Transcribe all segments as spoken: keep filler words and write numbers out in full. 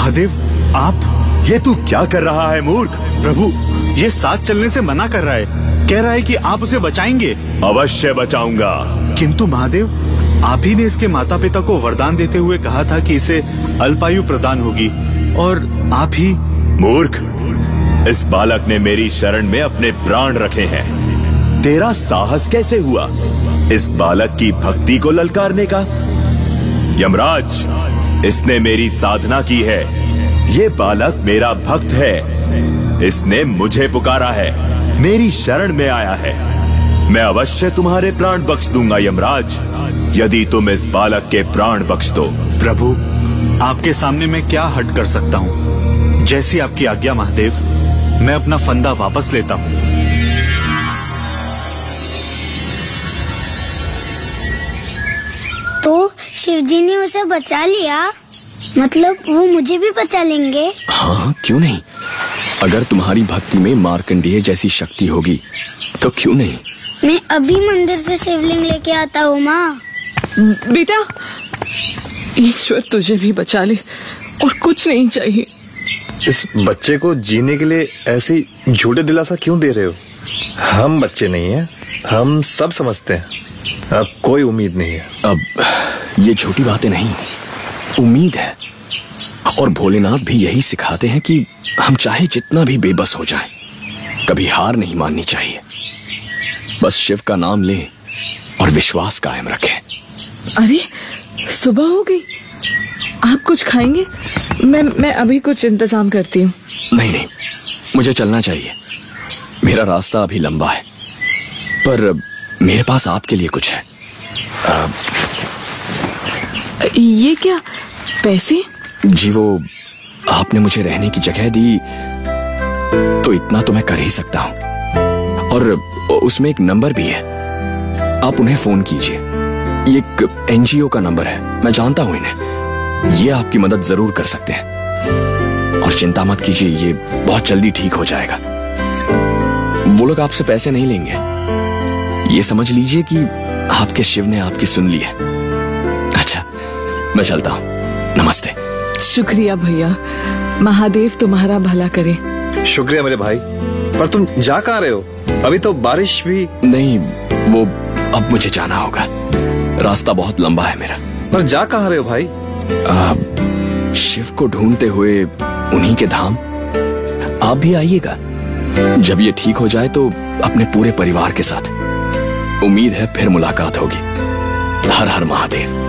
महादेव, आप ये तू क्या कर रहा है मूर्ख? प्रभु, ये साथ चलने से मना कर रहा है। कह रहा है कि आप उसे बचाएंगे। अवश्य बचाऊंगा। किंतु महादेव, आप ही ने इसके माता पिता को वरदान देते हुए कहा था कि इसे अल्पायु प्रदान होगी, और आप ही। मूर्ख, इस बालक ने मेरी शरण में अपने प्राण रखे हैं। तेरा साहस कैसे हुआ इस बालक की भक्ति को ललकारने का? यमराज, इसने मेरी साधना की है। ये बालक मेरा भक्त है। इसने मुझे पुकारा है, मेरी शरण में आया है। मैं अवश्य तुम्हारे प्राण बख्श दूंगा यमराज, यदि तुम इस बालक के प्राण बख्श दो। प्रभु, आपके सामने मैं क्या हट कर सकता हूँ? जैसी आपकी आज्ञा महादेव। मैं अपना फंदा वापस लेता हूँ। तो शिवजी ने उसे बचा लिया, मतलब वो मुझे भी बचा लेंगे? हाँ, क्यों नहीं। अगर तुम्हारी भक्ति में मार्कंडेय जैसी शक्ति होगी तो क्यों नहीं। मैं अभी मंदिर से शिवलिंग लेके आता हूँ माँ। बेटा, ईश्वर तुझे भी बचा ले, और कुछ नहीं चाहिए। इस बच्चे को जीने के लिए ऐसी झूठे दिलासा क्यों दे रहे हो? हम बच्चे नहीं हैं, हम सब समझते हैं। अब कोई उम्मीद नहीं है। अब ये झूठी बातें नहीं, उम्मीद है। और भोलेनाथ भी यही सिखाते हैं कि हम चाहे जितना भी बेबस हो जाएं, कभी हार नहीं माननी चाहिए। बस शिव का नाम लें और विश्वास कायम रखें। अरे, सुबह हो गई। आप कुछ खाएंगे? मैं मैं अभी कुछ इंतजाम करती हूँ। नहीं नहीं, मुझे चलना चाहिए। मेरा रास्ता अभी लंबा है, पर मेरे पास आपके लिए कुछ है। आ, ये क्या? पैसे? जी, वो आपने मुझे रहने की जगह दी तो इतना तो मैं कर ही सकता हूँ। और उसमें एक नंबर भी है, आप उन्हें फोन कीजिए। ये एक एनजीओ का नंबर है, मैं जानता हूँ इन्हें। ये आपकी मदद जरूर कर सकते हैं। और चिंता मत कीजिए, ये बहुत जल्दी ठीक हो जाएगा। वो लोग आपसे पैसे नहीं लेंगे। ये समझ लीजिए कि आपके शिव ने आपकी सुन ली है। अच्छा, मैं चलता हूँ। नमस्ते। शुक्रिया भैया, महादेव तुम्हारा भला करे। शुक्रिया मेरे भाई, पर तुम जा कहाँ रहे हो? अभी तो बारिश भी नहीं। वो अब मुझे जाना होगा, रास्ता बहुत लंबा है मेरा। पर जा कहाँ रहे हो भाई? आ, शिव को ढूंढते हुए उन्हीं के धाम। आप भी आइएगा, जब ये ठीक हो जाए तो अपने पूरे परिवार के साथ। उम्मीद है फिर मुलाकात होगी। हर हर महादेव।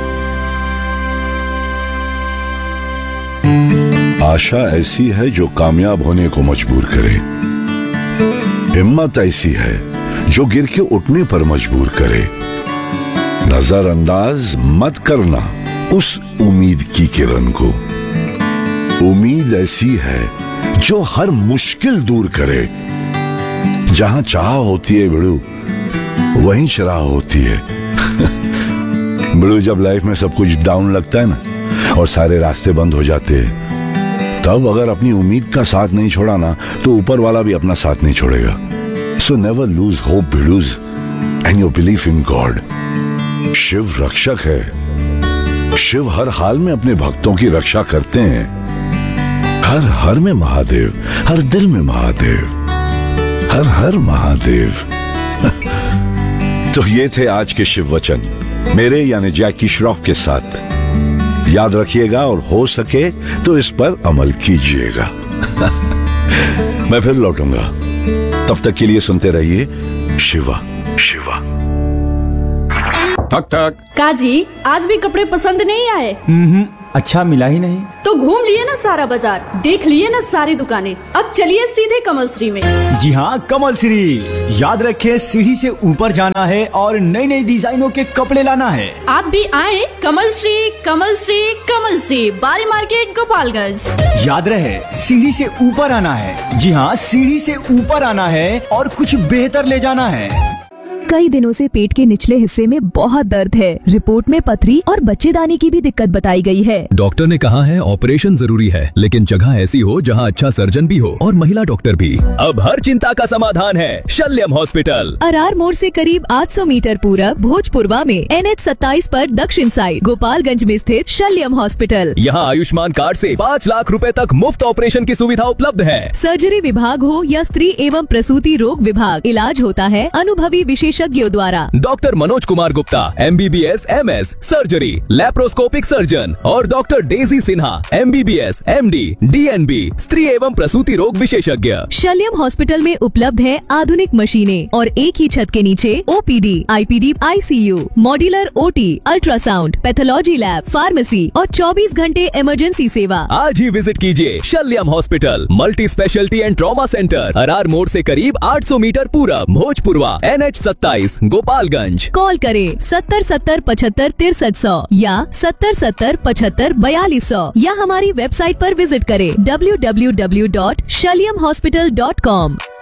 आशा ऐसी है जो कामयाब होने को मजबूर करे। हिम्मत ऐसी है जो गिर के उठने पर मजबूर करे। नजरअंदाज मत करना उस उम्मीद की किरण को। उम्मीद ऐसी है जो हर मुश्किल दूर करे। जहां चाह होती है बिड़ू, वहीं शराह होती है। बिड़ू, जब लाइफ में सब कुछ डाउन लगता है ना, और सारे रास्ते बंद हो जाते हैं, तब अगर अपनी उम्मीद का साथ नहीं छोड़ा ना, तो ऊपर वाला भी अपना साथ नहीं छोड़ेगा। So never lose hope बिड़ूज, and your belief in God. Shiv रक्षक है। शिव हर हाल में अपने भक्तों की रक्षा करते हैं। हर हर में महादेव, हर दिल में महादेव, हर हर महादेव। तो ये थे आज के शिव वचन, मेरे यानी जैकी श्रॉफ के साथ। याद रखिएगा, और हो सके तो इस पर अमल कीजिएगा। मैं फिर लौटूंगा, तब तक के लिए सुनते रहिए शिवा शिवा। ठक ठक। काजी, आज भी कपड़े पसंद नहीं आए? हम्म, अच्छा मिला ही नहीं। तो घूम लिए ना सारा बाजार, देख लिए ना सारी दुकानें, अब चलिए सीधे कमल श्री में। जी हाँ, कमल श्री। याद रखें, सीढ़ी से ऊपर जाना है और नई नई डिजाइनों के कपड़े लाना है। आप भी आए कमल श्री, कमल श्री, कमल श्री, बारी मार्केट, गोपालगंज। याद रहे, सीढ़ी से ऊपर आना है। जी हाँ, सीढ़ी से ऊपर आना है और कुछ बेहतर ले जाना है। कई दिनों से पेट के निचले हिस्से में बहुत दर्द है। रिपोर्ट में पथरी और बच्चेदानी की भी दिक्कत बताई गई है। डॉक्टर ने कहा है ऑपरेशन जरूरी है, लेकिन जगह ऐसी हो जहां अच्छा सर्जन भी हो और महिला डॉक्टर भी। अब हर चिंता का समाधान है शल्यम हॉस्पिटल। अरार मोड़ से करीब आठ सौ मीटर पूरब भोजपुरवा में एन एच सत्ताईस पर दक्षिण साइड गोपालगंज में स्थित शल्यम हॉस्पिटल। यहाँ आयुष्मान कार्ड से पाँच लाख रुपए तक मुफ्त ऑपरेशन की सुविधा उपलब्ध है। सर्जरी विभाग हो या स्त्री एवं प्रसूति रोग विभाग, इलाज होता है अनुभवी विशेषज्ञों द्वारा। Doctor Manoj Kumar Gupta M B B S M S surgery laparoscopic surgeon और doctor Daisy Sinha M B B S M D D N B स्त्री एवं प्रसूति रोग विशेषज्ञ। शल्यम हॉस्पिटल में उपलब्ध है आधुनिक मशीनें और एक ही छत के नीचे O P D, I P D, I C you, modular O T, ultrasound, pathology lab, pharmacy और चौबीस घंटे इमरजेंसी सेवा। आज ही विजिट कीजिए शल्यम hospital, multi speciality and trauma centre, Arar मोड़ से करीब आठ सौ मीटर पूरब, भोजपुरवा, एन एच सत्ताईस, गोपालगंज। कॉल करें सत्तर सत्तर पचहत्तर तिरसठ सौ या सत्तर सत्तर पचहत्तर बयालीस सौ या हमारी वेबसाइट पर विजिट करें W W W dot शल्यम hospital dot com.